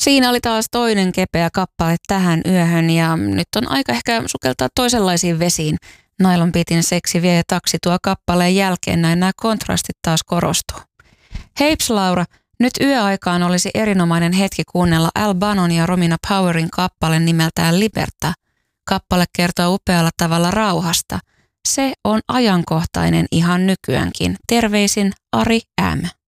Siinä oli taas toinen kepeä kappale tähän yöhön ja nyt on aika ehkä sukeltaa toisenlaisiin vesiin. Nylon Beatin Seksi vie ja taksi tuo kappaleen jälkeen, näin nämä kontrastit taas korostuu. Heips Laura, nyt yöaikaan olisi erinomainen hetki kuunnella Al Banon ja Romina Powerin kappale nimeltään Liberta. Kappale kertoo upealla tavalla rauhasta. Se on ajankohtainen ihan nykyäänkin. Terveisin Ari M.